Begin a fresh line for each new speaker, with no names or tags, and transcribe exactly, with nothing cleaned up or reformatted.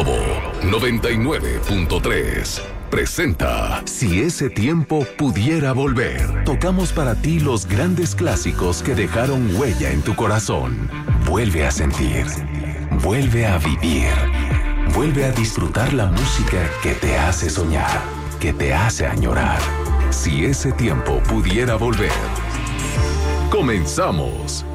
Globo noventa y nueve punto tres presenta Si ese tiempo pudiera volver. Tocamos para ti los grandes clásicos que dejaron huella en tu corazón. Vuelve a sentir, vuelve a vivir, vuelve a disfrutar la música que te hace soñar, que te hace añorar. Si ese tiempo pudiera volver. Comenzamos.